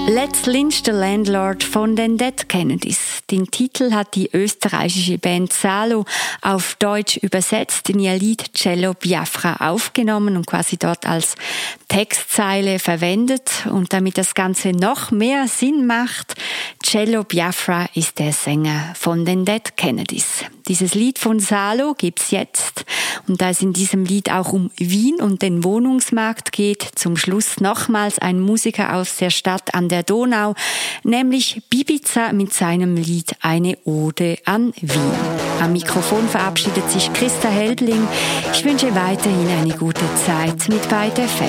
Let's Lynch the Landlord von den Dead Kennedys. Den Titel hat die österreichische Band Salo auf Deutsch übersetzt, in ihr Lied Cello Biafra aufgenommen und quasi dort als Textzeile verwendet. Und damit das Ganze noch mehr Sinn macht, Cello Biafra ist der Sänger von den Dead Kennedys. Dieses Lied von Salo gibt's jetzt. Und da es in diesem Lied auch um Wien und den Wohnungsmarkt geht, zum Schluss nochmals ein Musiker aus der Stadt an der Donau, nämlich Bibiza mit seinem Lied Eine Ode an Wien. Am Mikrofon verabschiedet sich Christa Heldling. Ich wünsche weiterhin eine gute Zeit mit Byte FM.